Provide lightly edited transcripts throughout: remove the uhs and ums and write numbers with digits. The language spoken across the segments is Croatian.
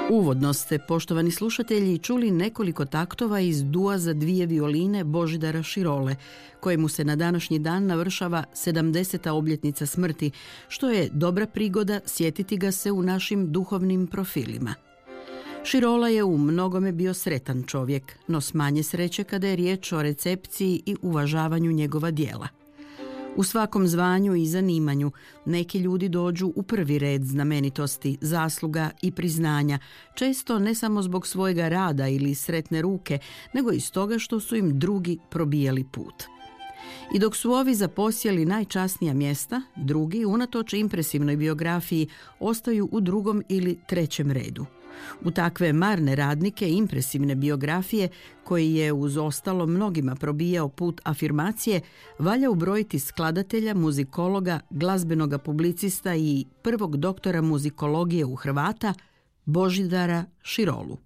Uvodno ste, poštovani slušatelji, čuli nekoliko taktova iz dua za dvije violine Božidara Širole, kojemu se na današnji dan navršava 70. obljetnica smrti, što je dobra prigoda sjetiti ga se u našim duhovnim profilima. Širola je u mnogome bio sretan čovjek, no s manje sreće kada je riječ o recepciji i uvažavanju njegova djela. U svakom zvanju i zanimanju neki ljudi dođu u prvi red znamenitosti, zasluga i priznanja, često ne samo zbog svojega rada ili sretne ruke, nego i stoga što su im drugi probijali put. I dok su ovi zaposjeli najčasnija mjesta, drugi, unatoč impresivnoj biografiji, ostaju u drugom ili trećem redu. U takve marne radnike impresivne biografije, koji je uz ostalo mnogima probijao put afirmacije, valja ubrojiti skladatelja, muzikologa, glazbenoga publicista i prvog doktora muzikologije u Hrvata, Božidara Širolu.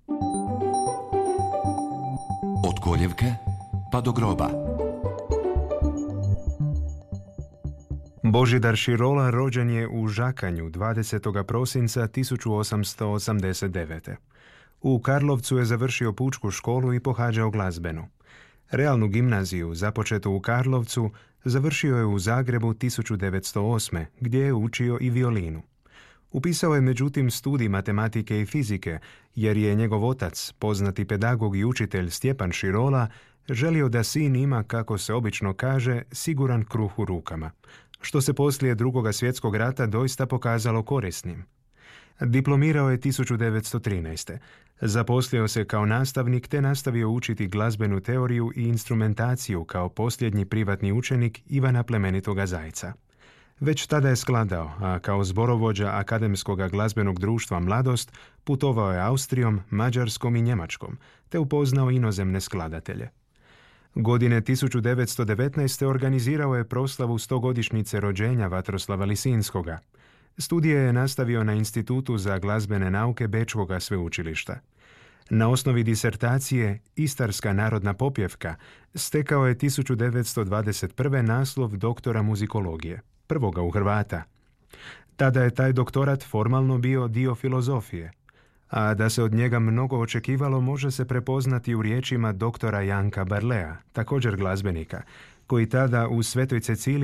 Od koljevke pa do groba. Božidar Širola rođen je u Žakanju 20. prosinca 1889. U Karlovcu je završio pučku školu i pohađao glazbenu. Realnu gimnaziju, započetu u Karlovcu, završio je u Zagrebu 1908. gdje je učio i violinu. Upisao je međutim studij matematike i fizike, jer je njegov otac, poznati pedagog i učitelj Stjepan Širola, želio da sin ima, kako se obično kaže, siguran kruh u rukama, što se poslije Drugog svjetskog rata doista pokazalo korisnim. Diplomirao je 1913. Zaposlio se kao nastavnik te nastavio učiti glazbenu teoriju i instrumentaciju kao posljednji privatni učenik Ivana Plemenitoga Zajca. Već tada je skladao, a kao zborovođa Akademskog glazbenog društva Mladost putovao je Austrijom, Mađarskom i Njemačkom, te upoznao inozemne skladatelje. Godine 1919. organizirao je proslavu 100-godišnjice rođenja Vatroslava Lisinskoga. Studije je nastavio na Institutu za glazbene nauke Bečkoga sveučilišta. Na osnovi disertacije Istarska narodna popjevka stekao je 1921. naslov doktora muzikologije, prvoga u Hrvata. Tada je taj doktorat formalno bio dio filozofije, a da se od njega mnogo očekivalo može se prepoznati u riječima doktora Janka Barlea, također glazbenika, koji tada u Svetoj Ceciliji